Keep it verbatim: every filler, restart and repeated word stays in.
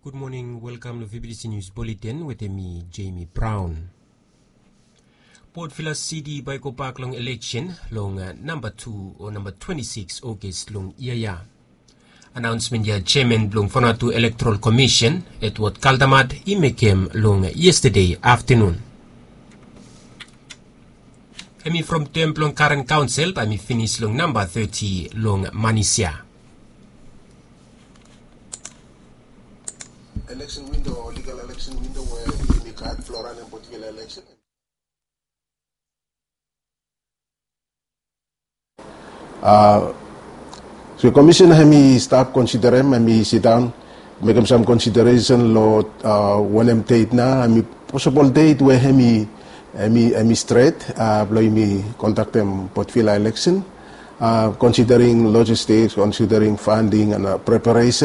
Good morning, welcome to V B C News Bulletin with me, Jamie Brown. Port Phillip City by Kopak long election long uh, number two or number twenty-six August long iya. Announcement ya Chairman long Fonatu Electoral Commission Edward Caldamat imekem long yesterday afternoon. Emi from Templong Current Council by me finish long number thirty long Manisia. Election window, legal election window where you card Floran and Port Phillip election. Uh, so commission hemi start considering hemi sit down, make him some consideration lo uh, when him date na hemi possible date where hemi hemi hemi straight uh blow me contact them Port Phillip election uh, considering logistics, considering funding and uh, preparation.